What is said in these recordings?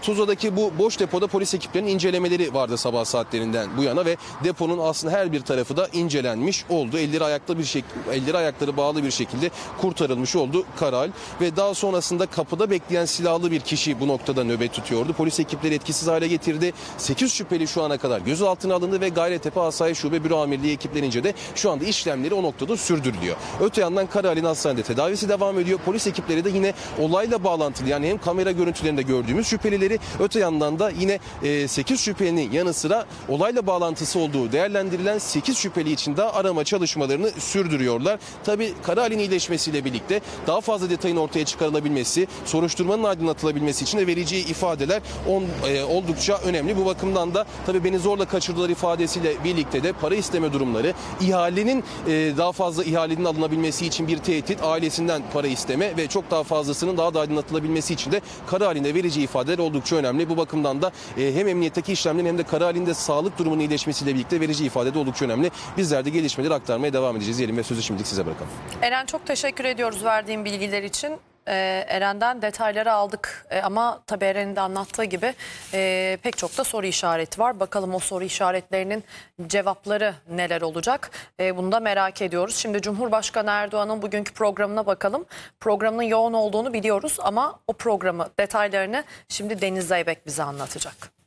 Tuzla'daki bu boş depoda polis ekiplerinin incelemeleri vardı sabah saatlerinden bu yana ve deponun aslında her bir tarafı da incelenmiş oldu. Elleri ayakları bağlı bir şekilde kurtarılmış oldu Karaal ve daha sonrasında kapıda bekleyen silahlı bir kişi bu noktada nöbet tutuyordu. Polis ekipleri etkisiz hale getirdi. 8 şüpheli şu ana kadar gözaltına alındı ve Gayrettepe Asayiş Şube Büro Amirliği ekiplerince de şu anda işlemleri o noktada sürdürülüyor. Öte yandan Karaal'in hastanede tedavisi devam ediyor. Polis ekipleri de yine olayla bağlantılı, yani hem kamera görüntülerinde gördüğümüz şüphelileri, öte yandan da yine 8 şüphelinin yanı sıra olayla bağlantısı olduğu değerlendirilen 8 şüpheli için de arama çalışmalarını sürdürüyorlar. Tabii Karaal'in iyileşmesiyle birlikte daha fazla detayın ortaya çıkarılabilmesi, soruşturmanın aydınlatılabilmesi için de vereceği ifadeler oldukça önemli. Bu bakımdan da tabii beni zorla kaçırdılar ifadesiyle birlikte de para isteme durumları, ihalenin daha fazla ihalenin alınabilmesi için bir tehdit, ailesinden para isteme ve çok daha fazlasının daha da aydınlatılabilmesi için de Karaal'in de vereceği ifadeler oldukça önemli. Bu bakımdan da hem emniyetteki işlemlerin hem de Karaal'in de sağlık durumunun iyileşmesiyle birlikte vereceği ifade de oldukça önemli. Bizler de gelişmeleri aktarmaya devam edeceğiz diyelim ve sözü şimdilik size bırakalım. Eren, çok teşekkür ediyoruz verdiğin bilgiler için. Eren'den detayları aldık ama tabii Eren'in de anlattığı gibi pek çok da soru işareti var. Bakalım o soru işaretlerinin cevapları neler olacak? Bunu da merak ediyoruz. Şimdi Cumhurbaşkanı Erdoğan'ın bugünkü programına bakalım. Programının yoğun olduğunu biliyoruz ama o programı, detaylarını şimdi Deniz Zeybek bize anlatacak.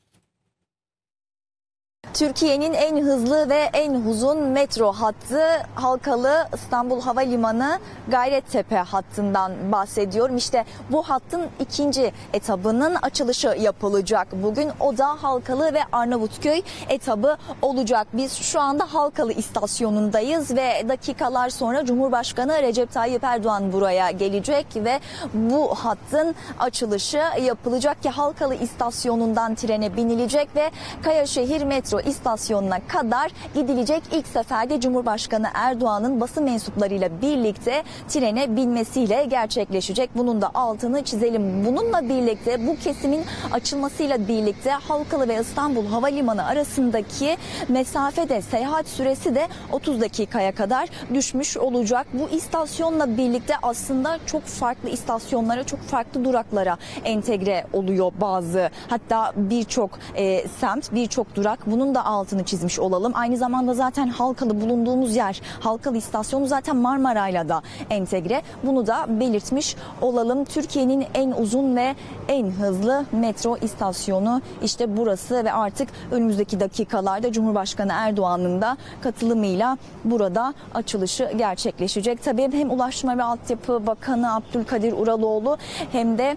Türkiye'nin en hızlı ve en uzun metro hattı halkalı İstanbul Havalimanı Gayrettepe hattından bahsediyorum. İşte bu hattın ikinci etabının açılışı yapılacak bugün. O da Halkalı ve Arnavutköy etabı olacak. Biz şu anda Halkalı istasyonundayız ve dakikalar sonra Cumhurbaşkanı Recep Tayyip Erdoğan buraya gelecek ve bu hattın açılışı yapılacak ki Halkalı istasyonundan trene binilecek ve Kayaşehir metro istasyonuna kadar gidilecek. İlk seferde Cumhurbaşkanı Erdoğan'ın basın mensuplarıyla birlikte trene binmesiyle gerçekleşecek. Bunun da altını çizelim. Bununla birlikte bu kesimin açılmasıyla birlikte Halkalı ve İstanbul Havalimanı arasındaki mesafede seyahat süresi de 30 dakikaya kadar düşmüş olacak. Bu istasyonla birlikte aslında çok farklı istasyonlara, çok farklı duraklara entegre oluyor bazı. Hatta birçok semt, birçok durak. Bunun da altını çizmiş olalım. Aynı zamanda zaten Halkalı bulunduğumuz yer, Halkalı istasyonu zaten Marmaray'la da entegre. Bunu da belirtmiş olalım. Türkiye'nin en uzun ve en hızlı metro istasyonu işte burası ve artık önümüzdeki dakikalarda Cumhurbaşkanı Erdoğan'ın da katılımıyla burada açılışı gerçekleşecek. Tabii hem Ulaştırma ve Altyapı Bakanı Abdülkadir Uraloğlu hem de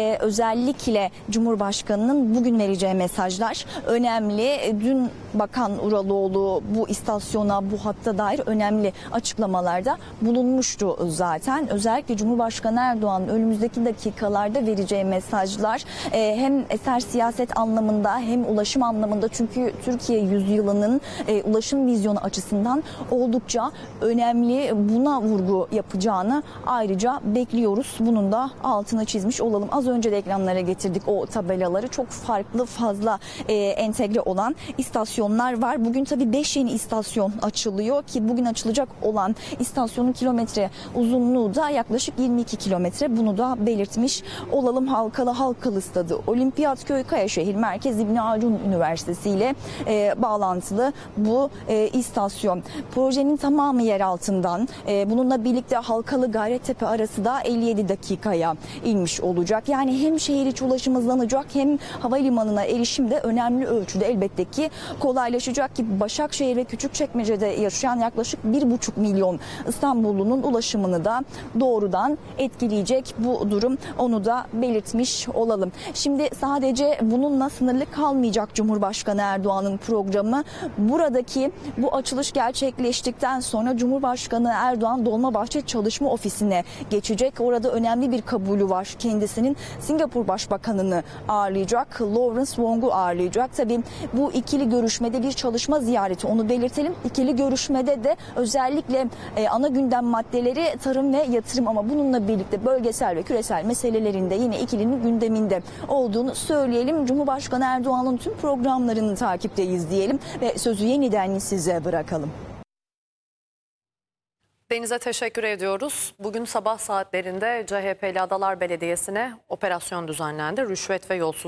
özellikle Cumhurbaşkanı'nın bugün vereceği mesajlar önemli. Dün Bakan Uraloğlu bu istasyona, bu hatta dair önemli açıklamalarda bulunmuştu zaten. Özellikle Cumhurbaşkanı Erdoğan'ın önümüzdeki dakikalarda vereceği mesajlar hem eser siyaset anlamında hem ulaşım anlamında, çünkü Türkiye yüzyılının ulaşım vizyonu açısından oldukça önemli, buna vurgu yapacağını ayrıca bekliyoruz. Bunun da altını çizmiş olalım. Az önce de ekranlara getirdik o tabelaları. Çok farklı, fazla entegre olan istasyonlar var. Bugün tabii 5 yeni istasyon açılıyor ki bugün açılacak olan istasyonun kilometre uzunluğu da yaklaşık 22 kilometre. Bunu da belirtmiş olalım. Halkalı Stadı, Olimpiyatköy, Kayaşehir Merkez İbni Haldun Üniversitesi ile bağlantılı bu istasyon. Projenin tamamı yer altından. Bununla birlikte Halkalı Gayrettepe arası da 57 dakikaya inmiş olacak. Yani hem şehir içi ulaşım hızlanacak hem havalimanına erişim de önemli ölçüde elbette ki kolaylaşacak ki Başakşehir ve Küçükçekmece'de yaşayan yaklaşık 1,5 milyon İstanbullunun ulaşımını da doğrudan etkileyecek bu durum. Onu da belirtmiş olalım. Şimdi sadece bununla sınırlı kalmayacak Cumhurbaşkanı Erdoğan'ın programı. Buradaki bu açılış gerçekleştikten sonra Cumhurbaşkanı Erdoğan Dolmabahçe Çalışma Ofisi'ne geçecek. Orada önemli bir kabulü var. Kendisinin Singapur Başbakanı'nı ağırlayacak. Lawrence Wong'u ağırlayacak. Tabii bu ikili görüşmede bir çalışma ziyareti, onu belirtelim. İkili görüşmede de özellikle ana gündem maddeleri tarım ve yatırım, ama bununla birlikte bölgesel ve küresel meselelerinde yine ikilinin gündeminde olduğunu söyleyelim. Cumhurbaşkanı Erdoğan'ın tüm programlarını takipteyiz diyelim ve sözü yeniden size bırakalım. Deniz'e teşekkür ediyoruz. Bugün sabah saatlerinde CHP'li Adalar Belediyesi'ne operasyon düzenlendi. Rüşvet ve yolsuzluk